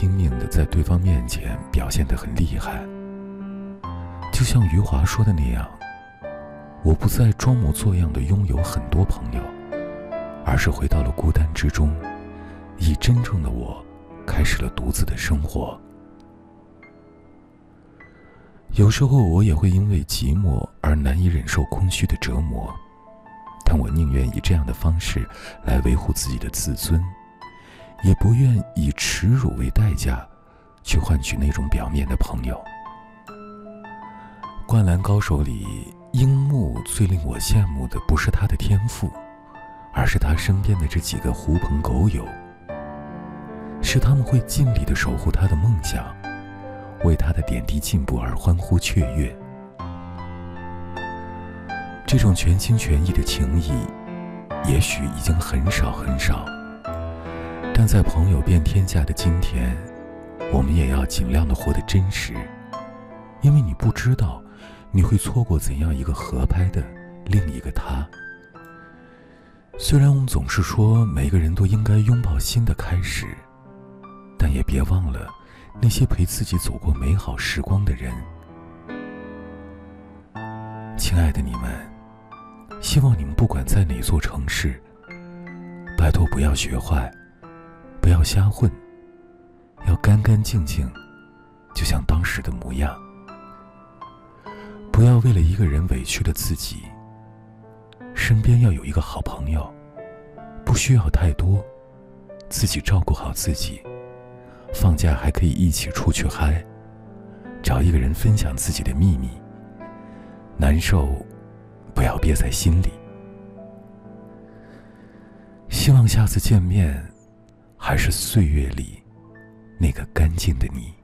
拼命地在对方面前表现得很厉害。就像余华说的那样，我不再装模作样地拥有很多朋友，而是回到了孤单之中，以真正的我开始了独自的生活。有时候我也会因为寂寞而难以忍受空虚的折磨，但我宁愿以这样的方式来维护自己的自尊，也不愿以耻辱为代价去换取那种表面的朋友。灌篮高手里，樱木最令我羡慕的不是他的天赋，而是他身边的这几个狐朋狗友，是他们会尽力地守护他的梦想，为他的点滴进步而欢呼雀跃。这种全心全意的情谊也许已经很少很少，但在朋友遍天下的今天，我们也要尽量地活得真实，因为你不知道你会错过怎样一个合拍的另一个他。虽然我们总是说每个人都应该拥抱新的开始，但也别忘了那些陪自己走过美好时光的人。亲爱的你们，希望你们不管在哪座城市，拜托不要学坏，不要瞎混，要干干净净，就像当时的模样。不要为了一个人委屈了自己，身边要有一个好朋友，不需要太多，自己照顾好自己，放假还可以一起出去嗨，找一个人分享自己的秘密，难受不要憋在心里。希望下次见面还是岁月里那个干净的你。